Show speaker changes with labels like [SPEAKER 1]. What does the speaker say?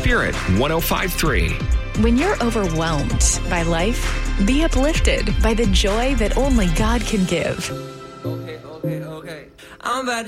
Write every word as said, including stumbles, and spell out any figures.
[SPEAKER 1] Spirit one oh five point three.
[SPEAKER 2] When you're overwhelmed by life, be uplifted by the joy that only God can give.
[SPEAKER 3] Okay, okay, okay. I'm back.